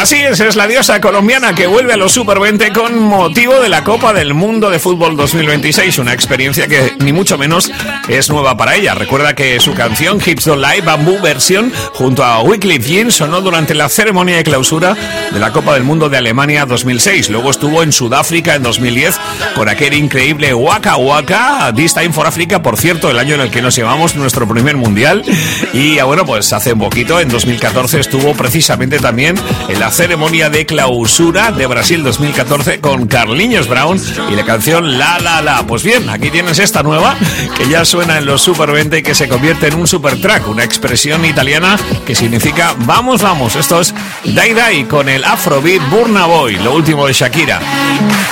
Así es la diosa colombiana que vuelve a los Super 20 con motivo de la Copa del Mundo de Fútbol 2026, una experiencia que ni mucho menos es nueva para ella. Recuerda que su canción Hips Don't Lie, Bamboo Version, junto a Wyclef Jean, sonó durante la ceremonia de clausura de la Copa del Mundo de Alemania 2006. Luego estuvo en Sudáfrica en 2010 con aquel increíble Waka Waka, This Time for Africa, por cierto, el año en el que nos llevamos nuestro primer mundial. Y bueno, pues hace un poquito, en 2014, estuvo precisamente también en la ceremonia de clausura de Brasil 2014 con Carlinhos Brown y la canción La La La. Pues bien, aquí tienes esta nueva que ya suena en los Super 20 y que se convierte en un super track, una expresión italiana que significa vamos, vamos. Esto es Dai Dai con el Afrobeat Burna Boy, lo último de Shakira.